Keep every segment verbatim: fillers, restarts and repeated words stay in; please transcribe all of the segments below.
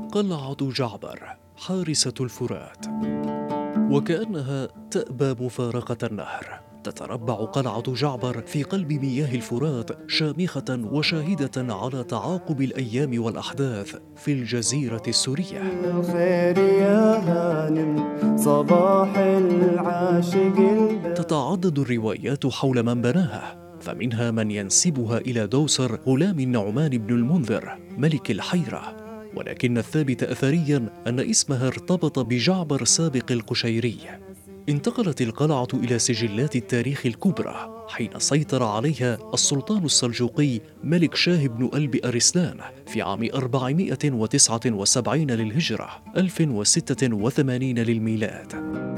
قلعة جعبر حارسة الفرات. وكأنها تأبى مفارقة النهر، تتربع قلعة جعبر في قلب مياه الفرات، شامخة وشاهدة على تعاقب الأيام والأحداث في الجزيرة السورية. الخير يا هانم صباح العاشق. تتعدد الروايات حول من بناها، فمنها من ينسبها إلى دوسر غلام النعمان بن المنذر ملك الحيرة، ولكن الثابت أثرياً أن اسمها ارتبط بجعبر سابق القشيري. انتقلت القلعة إلى سجلات التاريخ الكبرى حين سيطر عليها السلطان السلجوقي ملك شاه بن ألب أرسلان في عام أربعمائة وتسعة وسبعين للهجرة ألف وستة وثمانين للميلاد.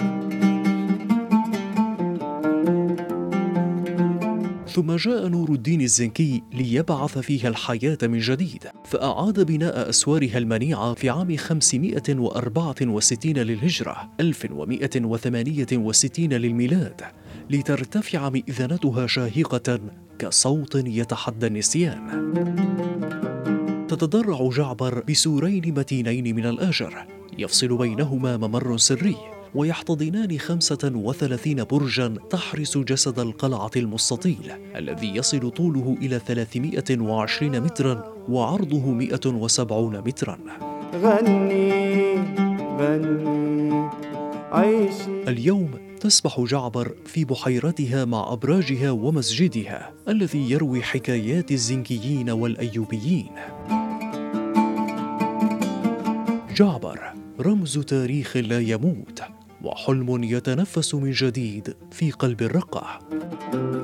ثم جاء نور الدين الزنكي ليبعث فيها الحياة من جديد، فأعاد بناء أسوارها المنيعة في عام خمسمائة وأربعة وستين للهجرة ألف ومائة وثمانية وستين للميلاد، لترتفع مئذنتها شاهقة كصوت يتحدى النسيان. تتضرع جعبر بسورين متينين من الآجر يفصل بينهما ممر سري، ويحتضنان خمسة وثلاثين برجاً تحرس جسد القلعة المستطيل الذي يصل طوله إلى ثلاثمائة وعشرين متراً وعرضه مائة وسبعين متراً. غني غني عيشي. اليوم تسبح جعبر في بحيرتها مع أبراجها ومسجدها الذي يروي حكايات الزنكيين والأيوبيين. جعبر رمز تاريخ لا يموت، وحلم يتنفس من جديد في قلب الرقة.